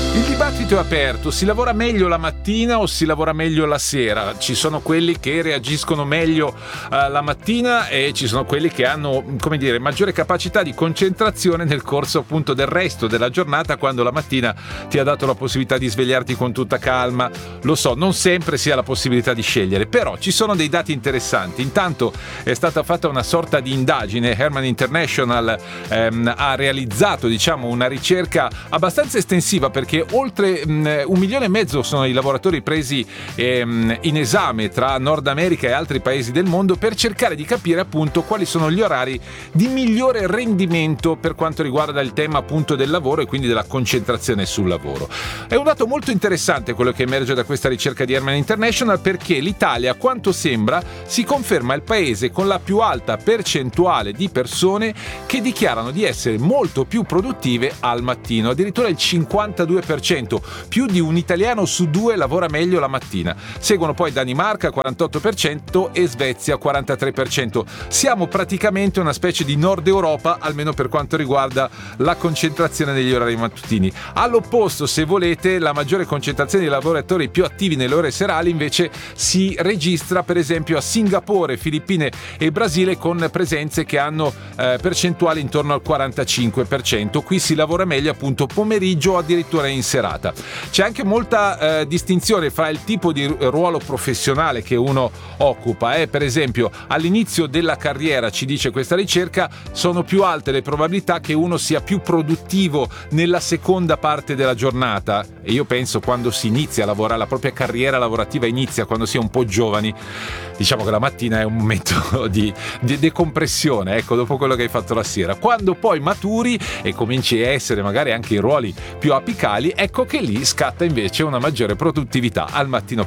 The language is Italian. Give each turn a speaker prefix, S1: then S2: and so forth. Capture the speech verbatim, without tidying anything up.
S1: Il dibattito è aperto, si lavora meglio la mattina o si lavora meglio la sera? Ci sono quelli che reagiscono meglio uh, la mattina e ci sono quelli che hanno, come dire, maggiore capacità di concentrazione nel corso appunto del resto della giornata, quando la mattina ti ha dato la possibilità di svegliarti con tutta calma. Lo so, non sempre si ha la possibilità di scegliere, però ci sono dei dati interessanti. Intanto è stata fatta una sorta di indagine, Herman International ehm, ha realizzato diciamo una ricerca abbastanza estensiva, perché oltre mh, un milione e mezzo sono i lavoratori presi ehm, in esame tra Nord America e altri paesi del mondo, per cercare di capire appunto quali sono gli orari di migliore rendimento per quanto riguarda il tema appunto del lavoro e quindi della concentrazione sul lavoro. È un dato molto interessante quello che emerge da questa ricerca di Herman International, perché l'Italia, a quanto sembra, si conferma il paese con la più alta percentuale di persone che dichiarano di essere molto più produttive al mattino, addirittura il cinquantadue per cento, più di un italiano su due lavora meglio la mattina. Seguono poi Danimarca quarantotto per cento e Svezia quarantatré per cento. Siamo praticamente una specie di Nord Europa, almeno per quanto riguarda la concentrazione degli orari mattutini. All'opposto, se volete, la maggiore concentrazione di lavoratori più attivi nelle ore serali invece si registra per esempio a Singapore, Filippine e Brasile, con presenze che hanno eh, percentuali intorno al quarantacinque per cento. Qui si lavora meglio appunto pomeriggio o addirittura in serata. C'è anche molta eh, distinzione fra il tipo di ruolo professionale che uno occupa. Eh. Per esempio, all'inizio della carriera, ci dice questa ricerca, sono più alte le probabilità che uno sia più produttivo nella seconda parte della giornata. E io penso, quando si inizia a lavorare, la propria carriera lavorativa inizia quando si è un po' giovani, diciamo che la mattina è un momento di, di decompressione, ecco, dopo quello che hai fatto la sera. Quando poi maturi e cominci a essere magari anche in ruoli più apicali, ecco che lì scatta invece una maggiore produttività al mattino